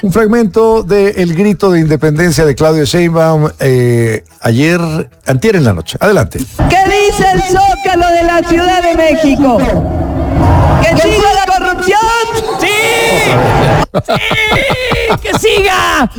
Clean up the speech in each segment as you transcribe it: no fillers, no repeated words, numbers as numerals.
Un fragmento de El grito de independencia de Claudia Sheinbaum antier en la noche. Adelante. ¿Qué dice el Zócalo de la Ciudad de México? ¿Que siga la corrupción? ¡Sí! ¡Sí! ¡Que siga!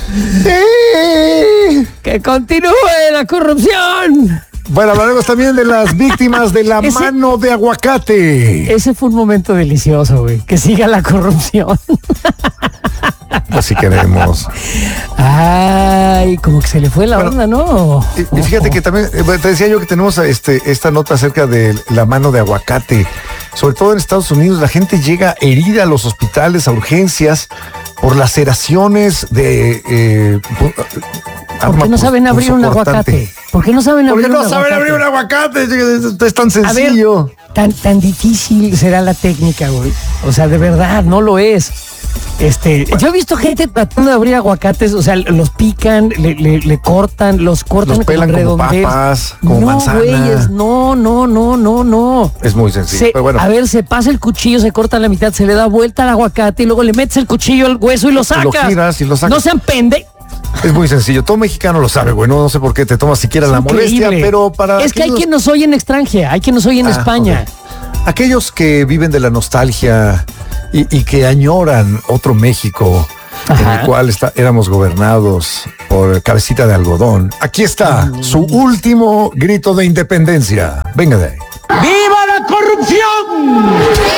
¡Sí! ¡Que continúe la corrupción! Bueno, hablaremos también de las víctimas de la mano de aguacate. Ese fue un momento delicioso, güey. Que siga la corrupción. Así queremos. Ay, como que se le fue la onda, ¿no? Y fíjate que también, te decía yo que tenemos esta nota acerca de la mano de aguacate. Sobre todo en Estados Unidos, la gente llega herida a los hospitales, a urgencias, por laceraciones de... ¿Por qué no saben abrir un aguacate? ¿Por qué no saben abrir un aguacate? ¿Por qué no saben abrir un aguacate? Es tan sencillo. A ver, tan difícil será la técnica, güey. O sea, de verdad, no lo es. Yo he visto gente tratando de abrir aguacates, o sea, los pican, le cortan, los pelan como papas, como manzana. Güeyes, no. Es muy sencillo, pero bueno. A ver, se pasa el cuchillo, se corta la mitad, se le da vuelta al aguacate y luego le metes el cuchillo al hueso y lo sacas. Lo giras y lo sacas. No sean pendejos. Es muy sencillo, todo mexicano lo sabe, güey, no sé por qué te tomas siquiera la molestia, pero para... Es que hay quien nos oye en extranjera, hay quien nos oye en España. Okay. Aquellos que viven de la nostalgia y que añoran otro México, en el cual éramos gobernados por cabecita de algodón. Aquí está su último grito de independencia. Venga de ahí. ¡Viva la corrupción!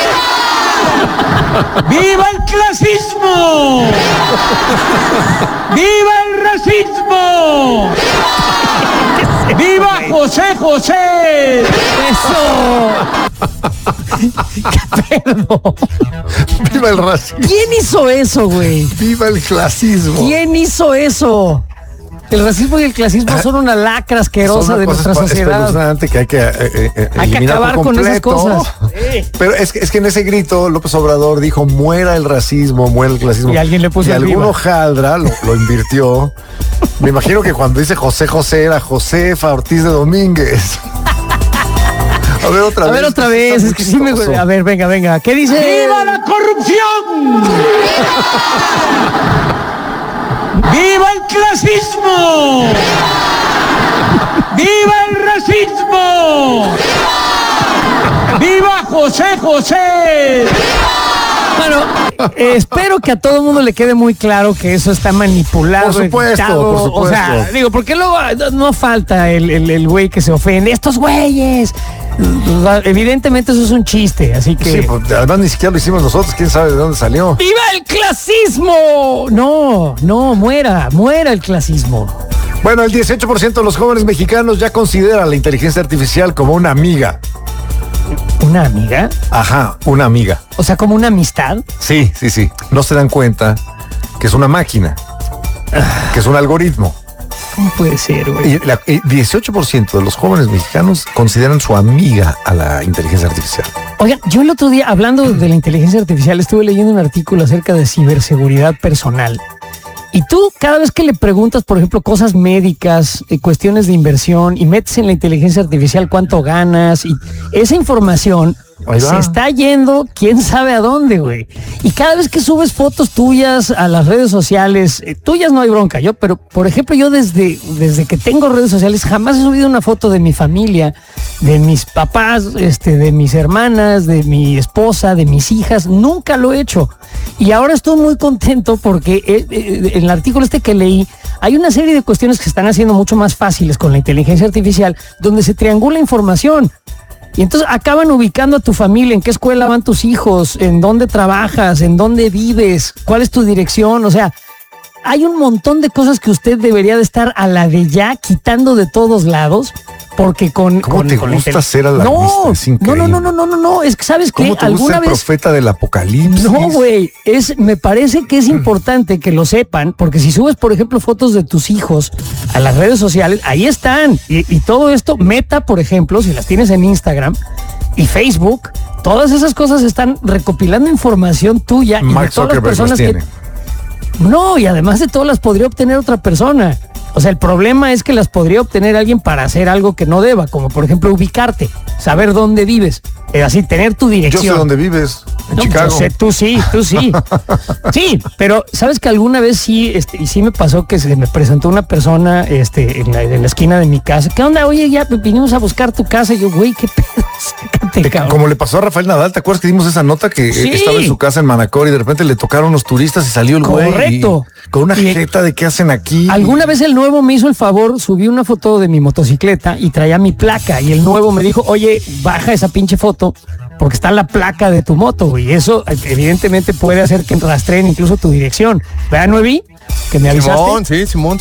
¡Viva el clasismo! ¡Viva el racismo! ¡Viva José José! ¡Eso! ¿Qué pedo? ¡Viva el racismo! ¿Quién hizo eso, güey? ¡Viva el clasismo! ¿Quién hizo eso? El racismo y el clasismo son una lacra asquerosa de nuestra sociedad. Que hay que acabar con esas cosas. Pero es que en ese grito López Obrador dijo: muera el racismo, muera el clasismo. Y alguien le puso y algún hojaldra lo invirtió. Me imagino que cuando dice José José era Josefa Ortiz de Domínguez. A ver otra vez. Es que sí me... A ver, venga. ¿Qué dice? ¡Viva la corrupción! ¡Viva el clasismo! ¡Viva el racismo! ¡Viva José José! Bueno, espero que a todo el mundo le quede muy claro que eso está manipulado. Por supuesto. O sea, porque luego no falta el güey que se ofende. ¡Estos güeyes! Evidentemente eso es un chiste, así que... Sí, pues, además ni siquiera lo hicimos nosotros, quién sabe de dónde salió. ¡Viva el clasismo! No, muera el clasismo. Bueno, el 18% de los jóvenes mexicanos ya considera la inteligencia artificial como una amiga. ¿Una amiga? Ajá, una amiga. O sea, como una amistad. Sí. No se dan cuenta que es una máquina, que es un algoritmo. ¿Cómo puede ser, güey? Y 18% de los jóvenes mexicanos consideran su amiga a la inteligencia artificial. Oigan, yo el otro día, hablando de la inteligencia artificial, estuve leyendo un artículo acerca de ciberseguridad personal. Y tú, cada vez que le preguntas, por ejemplo, cosas médicas, cuestiones de inversión, y metes en la inteligencia artificial cuánto ganas, y esa información se está yendo quién sabe a dónde, güey. Y cada vez que subes fotos tuyas a las redes sociales, tuyas no hay bronca, pero por ejemplo yo desde que tengo redes sociales jamás he subido una foto de mi familia, de mis papás, de mis hermanas, de mi esposa, de mis hijas, nunca lo he hecho. Y ahora estoy muy contento porque en el artículo que leí hay una serie de cuestiones que se están haciendo mucho más fáciles con la inteligencia artificial, donde se triangula información. Y entonces acaban ubicando a tu familia, en qué escuela van tus hijos, en dónde trabajas, en dónde vives, cuál es tu dirección. O sea, hay un montón de cosas que usted debería de estar a la de ya quitando de todos lados, porque ¿Cómo te gusta ser alarmista? Es increíble. No, es que ¿sabes qué? ¿Cómo te gusta el profeta del apocalipsis? No, güey, me parece que es importante que lo sepan, porque si subes, por ejemplo, fotos de tus hijos a las redes sociales, ahí están. Y todo esto, Meta, por ejemplo, si las tienes en Instagram y Facebook, todas esas cosas están recopilando información tuya y Mark de todas las Zuckerberg personas las que... tiene. No, y además de todo las podría obtener otra persona. O sea, el problema es que las podría obtener alguien para hacer algo que no deba, como por ejemplo ubicarte, saber dónde vives, así tener tu dirección. Yo sé dónde vives, en Chicago. Yo sé, tú sí. Sí, pero sabes que alguna vez sí, y sí me pasó que se me presentó una persona en la esquina de mi casa. ¿Qué onda? Oye, ya vinimos a buscar tu casa. Y yo, güey, qué pedo, sácate, cabrón. Como le pasó a Rafael Nadal, ¿te acuerdas que dimos esa nota que estaba en su casa en Manacor y de repente le tocaron los turistas y salió el güey? Correcto. Con una jeta de qué hacen aquí. Alguna vez el nuevo me hizo el favor, subí una foto de mi motocicleta y traía mi placa y el nuevo me dijo, oye, baja esa pinche foto porque está la placa de tu moto, güey. Y eso evidentemente puede hacer que rastreen incluso tu dirección. ¿Verdad, Nuevi? Que me avisaste. Simón.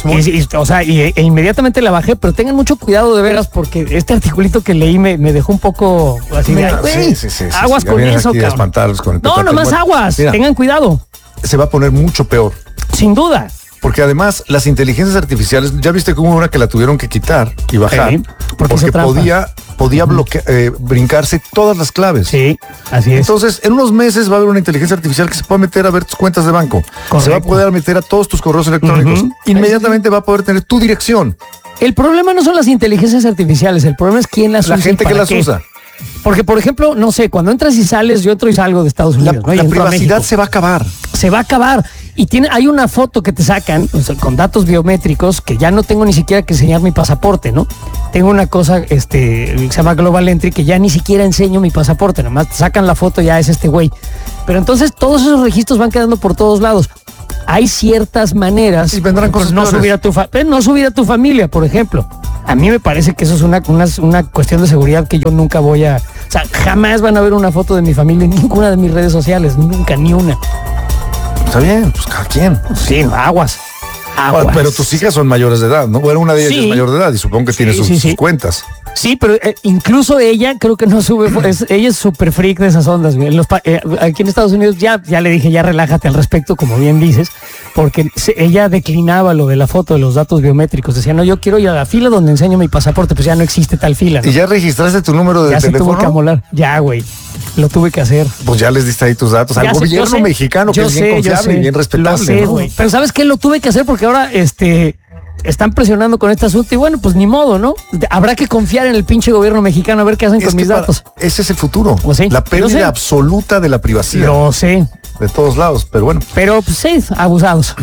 E inmediatamente la bajé, pero tengan mucho cuidado de veras porque este articulito que leí me dejó un poco así de, güey, aguas con eso, cabrón. No, nomás aguas, tengan cuidado. Se va a poner mucho peor. Sin duda. Porque además las inteligencias artificiales, ya viste que hubo una que la tuvieron que quitar y bajar, porque podía brincarse todas las claves. Sí, así es. Entonces, en unos meses va a haber una inteligencia artificial que se puede meter a ver tus cuentas de banco. Correcto. Se va a poder meter a todos tus correos electrónicos. Inmediatamente va a poder tener tu dirección. El problema no son las inteligencias artificiales, el problema es quién las usa. La gente que las usa. Porque, por ejemplo, no sé, cuando entras y sales, yo entro y salgo de Estados Unidos. La privacidad se va a acabar. Se va a acabar. Y hay una foto que te sacan, o sea, con datos biométricos que ya no tengo ni siquiera que enseñar mi pasaporte, ¿no? Tengo una cosa que se llama Global Entry que ya ni siquiera enseño mi pasaporte, nomás te sacan la foto, ya es este güey. Pero entonces todos esos registros van quedando por todos lados. Hay ciertas maneras. Y vendrán cosas no subir a tu familia, por ejemplo. A mí me parece que eso es una cuestión de seguridad que yo nunca voy a... O sea, jamás van a ver una foto de mi familia en ninguna de mis redes sociales, nunca, ni una. Está bien, pues cada quien. Sí, aguas. Pero tus hijas son mayores de edad, ¿no? Bueno, una de ellas es mayor de edad y supongo que tiene sus cuentas. Sí, pero incluso ella creo que no sube, ella es súper freak de esas ondas, güey. Aquí en Estados Unidos ya le dije, ya relájate al respecto, como bien dices, porque ella declinaba lo de la foto de los datos biométricos. Decía, no, yo quiero ir a la fila donde enseño mi pasaporte, pues ya no existe tal fila, ¿no? ¿Y ya registraste tu número de teléfono? Ya se tuvo que amolar, ya, güey. Lo tuve que hacer. Pues ya les diste ahí tus datos al gobierno mexicano, que es bien confiable y bien respetable. Lo sé, güey. Pero ¿sabes qué? Lo tuve que hacer porque ahora están presionando con este asunto y bueno, pues ni modo, ¿no? Habrá que confiar en el pinche gobierno mexicano a ver qué hacen con mis datos. Ese es el futuro. Pues sí, la pérdida absoluta de la privacidad. Lo sé. De todos lados, pero bueno. Pero pues sí, abusados.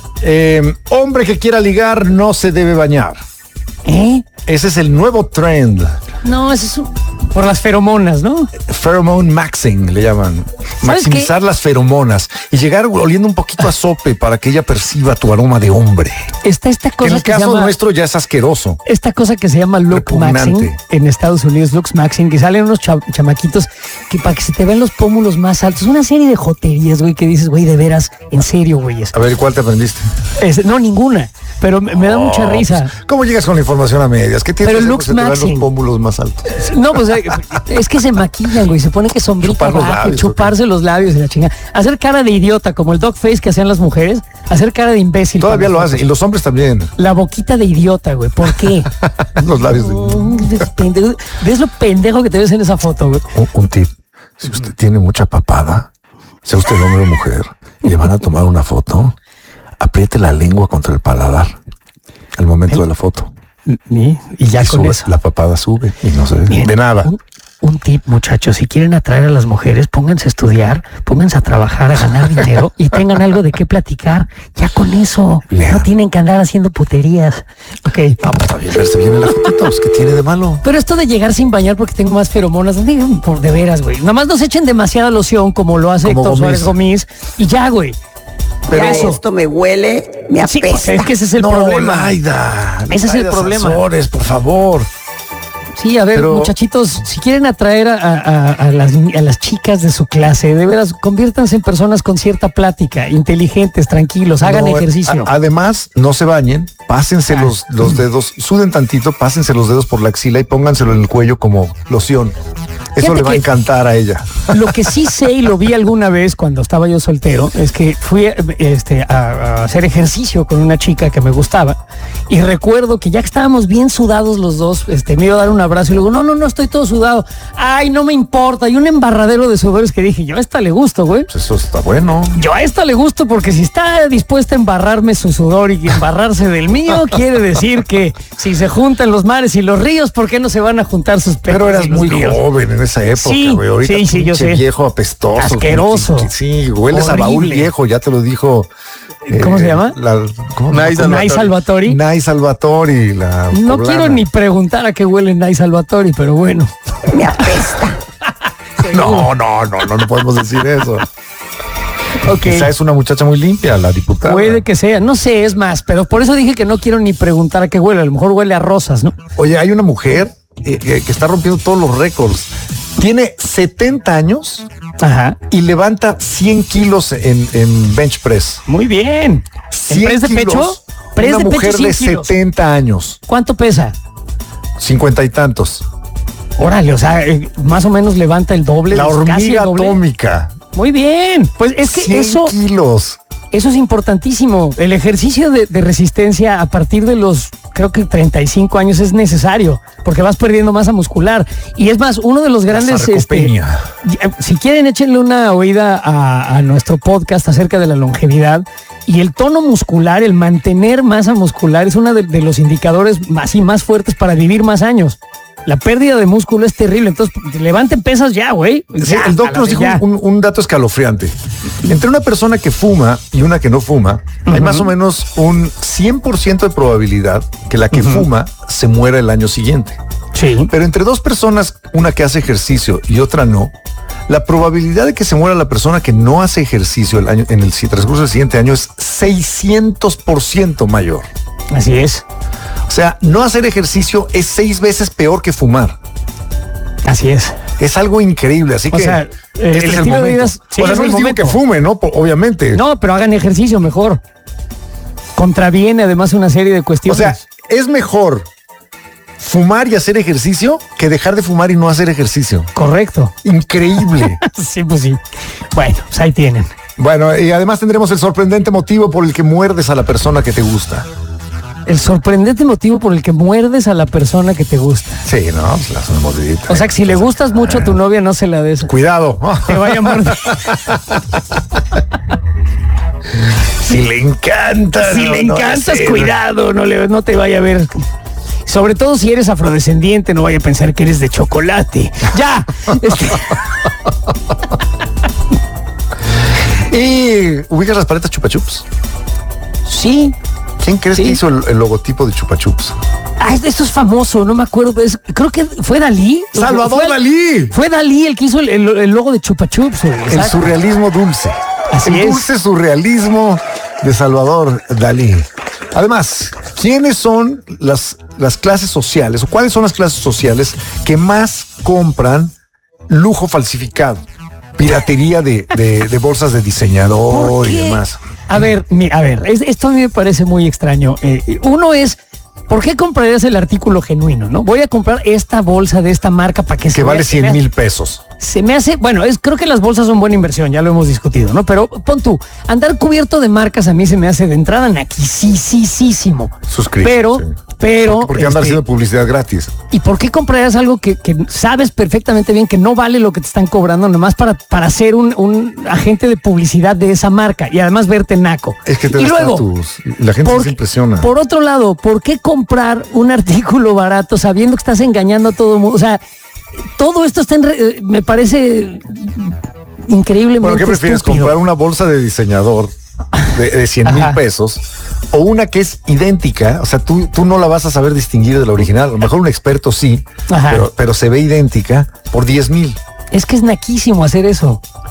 Hombre que quiera ligar no se debe bañar. Ese es el nuevo trend. No, ese es por las feromonas, ¿no? Pheromone maxing le llaman. Maximizar las feromonas y llegar oliendo un poquito a sope para que ella perciba tu aroma de hombre. Está esta cosa en el caso nuestro ya es asqueroso. Esta cosa que se llama look maxing en Estados Unidos, looks maxing, que salen unos chamaquitos que para que se te vean los pómulos más altos, una serie de joterías, güey, que dices, güey, de veras, en serio, güey. A ver, ¿cuál te aprendiste? No, ninguna. Pero me da mucha risa. Pues, ¿cómo llegas con la información a medias? ¿Qué tienes que hacer para que los pómulos más altos? No, pues es que se maquillan, güey. Se pone que sombrita abajo, chuparse los labios y la chingada. Hacer cara de idiota, como el dog face que hacían las mujeres. Hacer cara de imbécil. Todavía lo hacen. Y los hombres también. La boquita de idiota, güey. ¿Por qué? Los labios de... ¿Ves lo pendejo que te ves en esa foto, güey? Un tip. Si usted tiene mucha papada, sea usted hombre o mujer, y le van a tomar una foto, apriete la lengua contra el paladar al momento de la foto. Y ya con sube, eso. La papada sube y no se ve. Miren, de nada. Un tip, muchachos, si quieren atraer a las mujeres, pónganse a estudiar, pónganse a trabajar, a ganar dinero y tengan algo de qué platicar. Ya con eso. No tienen que andar haciendo puterías. Ok. Vamos a verse bien en la fotito, pues, ¿qué tiene de malo? Pero esto de llegar sin bañar porque tengo más feromonas, digan, por de veras, güey. Nada más nos echen demasiada loción como lo hace Héctor Suárez Gómez y ya, güey. Pero ya esto me huele, me apesta. Sí, es que ese es el problema. Laida, ese es el problema. Sansores, por favor. Sí, a ver, muchachitos, si quieren atraer a las chicas de su clase, de veras, conviértanse en personas con cierta plática, inteligentes, tranquilos, hagan ejercicio. Además, no se bañen, pásense los dedos, suden tantito, pásense los dedos por la axila y pónganselo en el cuello como loción. Eso le va a encantar a ella. Lo que sí sé y lo vi alguna vez cuando estaba yo soltero es que fui a hacer ejercicio con una chica que me gustaba y recuerdo que ya que estábamos bien sudados los dos, me iba a dar un abrazo y luego, no, estoy todo sudado. Ay, no me importa. Y un embarradero de sudores que dije, yo a esta le gusto, güey. Pues eso está bueno. Yo a esta le gusto porque si está dispuesta a embarrarme su sudor y embarrarse del mío, quiere decir que si se juntan los mares y los ríos, ¿por qué no se van a juntar sus pecos? Pero eras muy joven en esa época, güey. Ahorita sí, yo sé. Viejo apestoso. Asqueroso. Sí, hueles a baúl viejo, ya te lo dijo. ¿Cómo se llama? Nay Salvatori. Nay Salvatori, la No poblana. quiero ni preguntar a qué huele Nay Salvatori, pero bueno. Me apesta. No podemos decir eso. Okay. Quizá es una muchacha muy limpia, la diputada. Puede que sea, no sé, es más, pero por eso dije que no quiero ni preguntar a qué huele, a lo mejor huele a rosas, ¿no? Oye, hay una mujer que está rompiendo todos los récords. Tiene 70 años Ajá. y levanta 100 kilos en bench press. Muy bien. ¿En press de pecho? Press Una de mujer pecho, de 100 kilos. 70 años. ¿Cuánto pesa? 50 y tantos. Órale, o sea, más o menos levanta el doble. La casi el hormiga doble. atómica. Muy bien. Pues es que 100 kilos. Eso es importantísimo. El ejercicio de resistencia a partir de los, creo que 35 años es necesario, porque vas perdiendo masa muscular. Y es más, uno de los grandes... sarcopenia. Si quieren, échenle una oída a nuestro podcast acerca de la longevidad. Y el tono muscular, el mantener masa muscular, es uno de los indicadores más fuertes para vivir más años. La pérdida de músculo es terrible, entonces levanten pesas ya, güey. Sí, el doctor nos dijo un dato escalofriante. Entre una persona que fuma y una que no fuma, hay más o menos un 100% de probabilidad que la que fuma se muera el año siguiente. Sí. Pero entre dos personas, una que hace ejercicio y otra no, la probabilidad de que se muera la persona que no hace ejercicio en el transcurso del siguiente año es 600% mayor. Así es. O sea, no hacer ejercicio es 6 veces peor que fumar. Así es. Es algo increíble, así que sea, este es el momento. Sí, o sea, no les digo que fumen, ¿no? Obviamente. No, pero hagan ejercicio mejor. Contraviene además una serie de O cuestiones. sea, es mejor fumar y hacer ejercicio que dejar de fumar y no hacer ejercicio. Correcto. Increíble. Sí, pues sí. Bueno, pues ahí tienen. Bueno, y además tendremos el sorprendente motivo por el que muerdes a la persona que te gusta. El sorprendente motivo por el que muerdes a la persona que te gusta. Sí, ¿no? Pues las mordiditas. O sea, que si le gustas mucho a tu novia, no se la des. Cuidado. Te vaya a morder. Si le encanta. Si le encantas, cuidado, no te vaya a ver. Sobre todo si eres afrodescendiente, no vaya a pensar que eres de chocolate. ¡Ya! ¿Y ubicas las paletas Chupa Chups? Sí. ¿Quién crees que hizo el logotipo de Chupa Chups? Esto es famoso, no me acuerdo. Creo que fue Dalí. ¡Salvador Dalí! Fue Dalí el que hizo el logo de Chupa Chups. El surrealismo dulce. Así el es. dulce surrealismo de Salvador Dalí. Además, ¿quiénes son las clases sociales o cuáles son las clases sociales que más compran lujo falsificado? Piratería de bolsas de diseñador y demás. A ver, esto a mí me parece muy extraño. Uno es, ¿por qué comprarías el artículo genuino? ¿No? Voy a comprar esta bolsa de esta marca para que vale 100,000 pesos. Se me hace, bueno, creo que las bolsas son buena inversión, ya lo hemos discutido, ¿no? Pero pon tú, andar cubierto de marcas a mí se me hace de entrada naquisísimo. Suscripción. Pero. Porque andar haciendo publicidad gratis. ¿Y por qué comprarías algo que sabes perfectamente bien que no vale lo que te están cobrando nomás para ser un agente de publicidad de esa marca y además verte naco? Es que te da estatus. La gente se impresiona. Por otro lado, ¿por qué comprar un artículo barato sabiendo que estás engañando a todo el mundo? O sea, todo esto está me parece increíblemente Bueno, ¿qué prefieres? estúpido. ¿Comprar una bolsa de diseñador de 100,000 pesos o una que es idéntica? O sea, tú no la vas a saber distinguir de la original. A lo mejor un experto sí, pero se ve idéntica por 10,000. Es que es naquísimo hacer eso.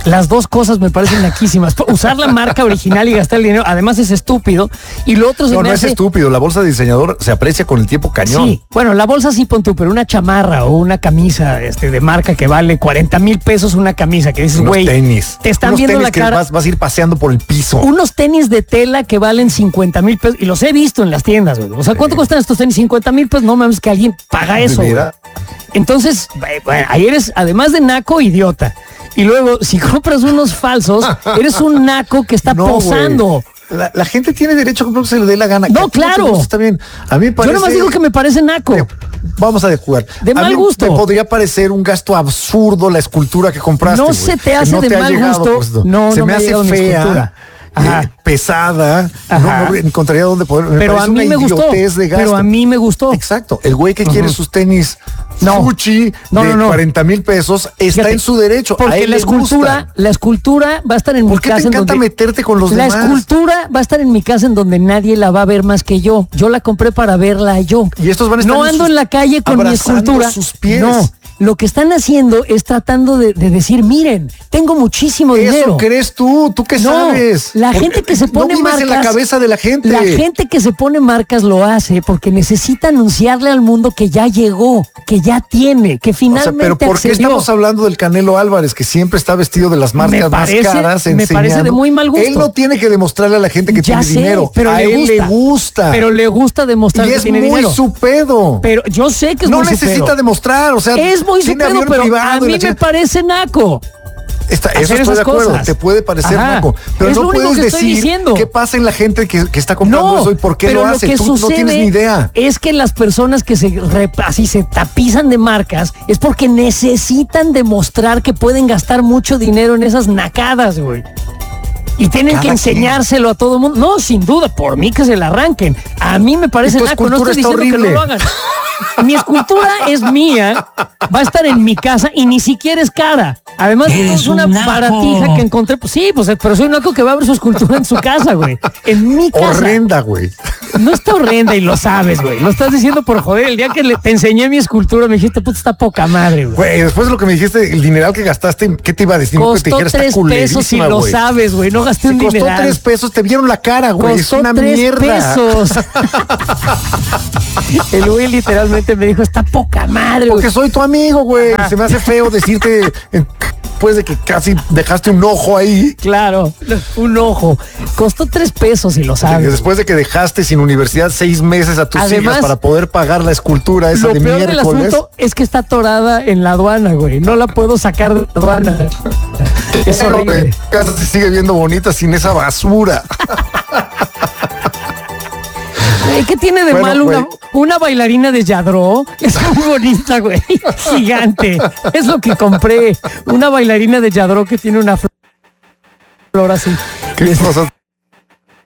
Las dos cosas me parecen naquísimas. Usar la marca original y gastar el dinero, además es estúpido. Y lo otro No es estúpido. La bolsa de diseñador se aprecia con el tiempo cañón. Sí, bueno, la bolsa sí pon tú, pero una chamarra o una camisa de marca que vale 40,000 pesos una camisa, que dices, güey, tenis. te están unos viendo tenis la cara. Que vas a ir paseando por el piso. Unos tenis de tela que valen 50,000 pesos, y los he visto en las tiendas, güey. O sea, ¿cuánto cuestan estos tenis? 50,000 pesos, no mames, que alguien paga eso, güey. Entonces, bueno, ahí eres, además de naco, idiota. Y luego, si compras unos falsos, eres un naco que está posando. La gente tiene derecho a comprar lo que se le dé la gana. No, claro. Está bien. A mí me parece. Yo nomás digo que me parece naco. Vamos a jugar. De mal gusto. Me podría parecer un gasto absurdo la escultura que compraste. No se te hace de mal gusto. No, se me hace fea. Ajá. pesada, no encontraría dónde poder. Pero a mí me gustó. Pero a mí me gustó. Exacto. El güey que quiere sus tenis Gucci de 40,000 pesos está en su derecho. Porque la escultura va a estar en mi casa. ¿Por qué te encanta meterte con los demás? La escultura va a estar en mi casa en donde nadie la va a ver más que yo. Yo la compré para verla yo. Y estos van a estar no ando en la calle con mi escultura. Sus pies. No. Lo que están haciendo es tratando de decir, miren, tengo muchísimo dinero. Eso crees tú qué sabes. La gente que se pone marcas. En la cabeza de la gente. La gente que se pone marcas lo hace porque necesita anunciarle al mundo que ya llegó, que ya tiene, que finalmente pero ¿por qué estamos hablando del Canelo Álvarez, que siempre está vestido de las marcas más caras? Me parece de muy mal gusto. Él no tiene que demostrarle a la gente que tiene dinero. Pero a él le gusta. Pero le gusta demostrar que tiene dinero. Y es muy su pedo. Pero yo sé que es muy su pedo. No necesita demostrar, o sea, es muy su pedo, pero a mí me parece naco. Eso estoy de acuerdo, te puede parecer naco, pero no puedes decir qué pasa en la gente que está comprando eso y por qué lo hace. Tú no tienes ni idea. Es que las personas que así se tapizan de marcas es porque necesitan demostrar que pueden gastar mucho dinero en esas nacadas, güey. Y tienen que enseñárselo a todo el mundo. No, sin duda, por mí que se la arranquen. A mí me parece naco, no estoy diciendo que no lo hagan. Mi escultura es mía, va a estar en mi casa y ni siquiera es cara. Además, es una baratija que encontré. Pues sí, pero soy un naco que va a ver su escultura en su casa, güey. En mi casa. Horrenda, güey. No está horrenda y lo sabes, güey. Lo estás diciendo por joder. El día que te enseñé mi escultura me dijiste, puta, está poca madre, güey. Güey, después de lo que me dijiste, el dineral que gastaste, ¿qué te iba a decir? Costó 3 pesos y lo sabes, güey. No gasté un dineral. Costó 3 pesos, te vieron la cara, güey. Costó es una 3 mierda. pesos. El güey literalmente me dijo, está poca madre. Porque soy tu amigo, güey. Se me hace feo decirte después de que casi dejaste un ojo ahí. Claro, un ojo. Costó 3 pesos y lo sabes. Después de que dejaste sin universidad 6 meses a tus hijas para poder pagar la escultura esa de miércoles. Lo peor del asunto es que está atorada en la aduana, güey. No la puedo sacar de la aduana. Es horrible. Casa se sigue viendo bonita sin esa basura. ¿Qué tiene de malo una bailarina de Yadro? Es muy bonita, güey. Gigante. Es lo que compré. Una bailarina de Yadro que tiene una flor así. ¿Qué cosas?